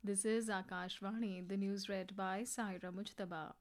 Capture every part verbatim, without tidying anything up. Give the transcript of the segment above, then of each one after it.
This is Akashvani, the news read by Saira Mujtaba.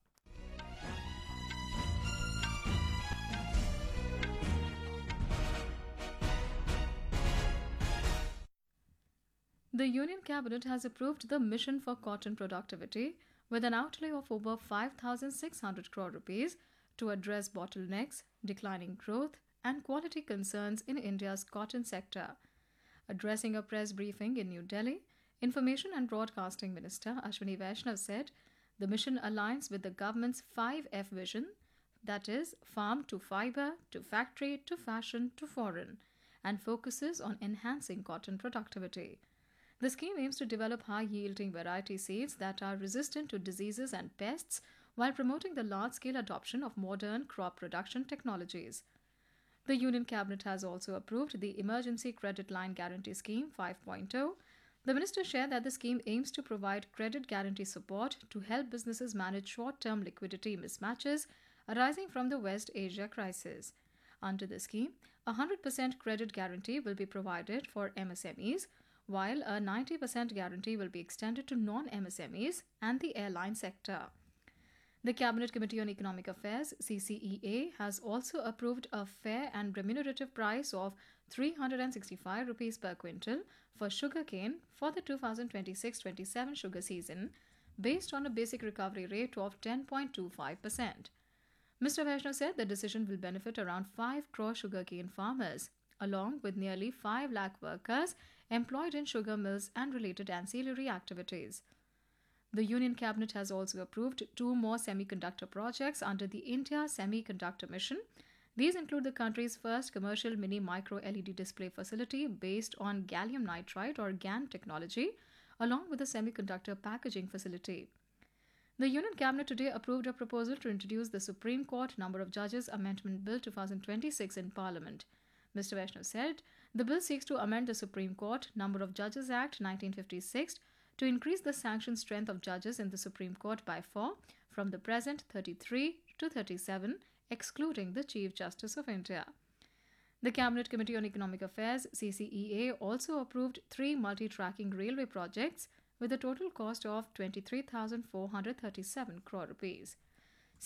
The Union Cabinet has approved the Mission for Cotton Productivity with an outlay of over five thousand six hundred crore rupees to address bottlenecks, declining growth, and quality concerns in India's cotton sector. Addressing a press briefing in New Delhi, Information and Broadcasting Minister Ashwini Vaishnaw said the mission aligns with the government's five F vision, that is, farm to fiber, to factory, to fashion, to foreign, and focuses on enhancing cotton productivity. The scheme aims to develop high-yielding variety seeds that are resistant to diseases and pests while promoting the large-scale adoption of modern crop production technologies. The Union Cabinet has also approved the Emergency Credit Line Guarantee Scheme five point oh. The minister shared that the scheme aims to provide credit guarantee support to help businesses manage short-term liquidity mismatches arising from the West Asia crisis. Under the scheme, a one hundred percent credit guarantee will be provided for M S M Es, while a ninety percent guarantee will be extended to non-M S M Es and the airline sector. The Cabinet Committee on Economic Affairs, C C E A, has also approved a fair and remunerative price of three hundred sixty-five rupees per quintal for sugarcane for the two thousand twenty-six twenty-seven sugar season, based on a basic recovery rate of ten point two five percent. Mister Vaishnaw said the decision will benefit around five crore sugarcane farmers, along with nearly five lakh workers employed in sugar mills and related ancillary activities. The Union Cabinet has also approved two more semiconductor projects under the India Semiconductor Mission. These include the country's first commercial mini micro L E D display facility based on gallium nitride or GaN technology, along with a semiconductor packaging facility. The Union Cabinet today approved a proposal to introduce the Supreme Court Number of Judges Amendment Bill twenty twenty-six in Parliament. Mister Vaishnaw said the bill seeks to amend the Supreme Court Number of Judges Act nineteen fifty-six to increase the sanctioned strength of judges in the Supreme Court by four, from the present thirty-three to thirty-seven, excluding the Chief Justice of India. The Cabinet Committee on Economic Affairs, C C E A, also approved three multi-tracking railway projects with a total cost of twenty-three thousand four hundred thirty-seven crore rupees.